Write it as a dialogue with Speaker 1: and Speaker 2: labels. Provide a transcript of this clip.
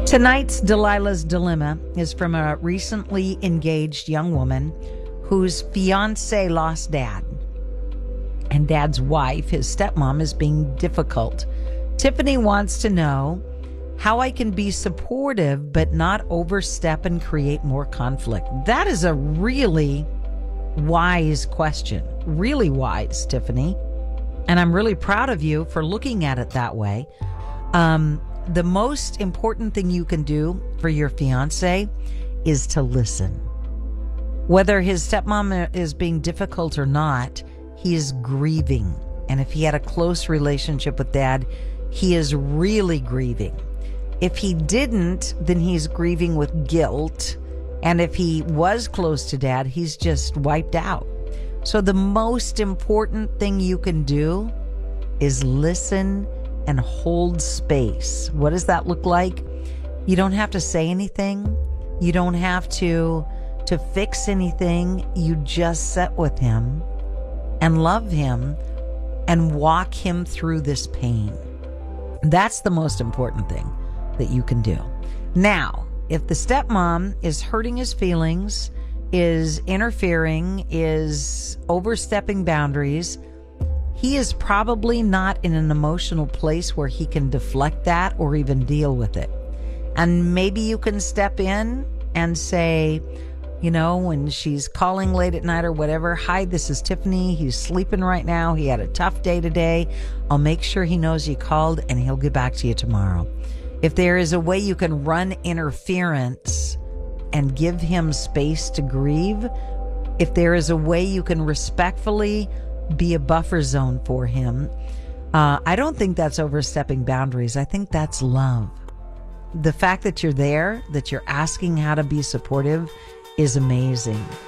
Speaker 1: Tonight's Delilah's Dilemma is from a recently engaged young woman whose fiance lost dad. And dad's wife, his stepmom, is being difficult. Tiffany wants to know how I can be supportive but not overstep and create more conflict. That is a really wise question. Really wise, Tiffany. And I'm really proud of you for looking at it that way. The most important thing you can do for your fiance is to listen. Whether his stepmom is being difficult or not, he is grieving. And if he had a close relationship with dad, he is really grieving. If he didn't, then he's grieving with guilt. And if he was close to dad, he's just wiped out. So the most important thing you can do is listen and hold space. What does that look like? You don't have to say anything. You don't have to fix anything. You just sit with him and love him and walk him through this pain. That's the most important thing that you can do. Now, if the stepmom is hurting his feelings, is interfering, is overstepping boundaries, he is probably not in an emotional place where he can deflect that or even deal with it. And maybe you can step in and say, you know, when she's calling late at night or whatever, hi, this is Tiffany. He's sleeping right now. He had a tough day today. I'll make sure he knows you called and he'll get back to you tomorrow. If there is a way you can run interference and give him space to grieve, if there is a way you can respectfully be a buffer zone for him, I don't think that's overstepping boundaries. I think that's love. The fact that you're there, that you're asking how to be supportive is amazing.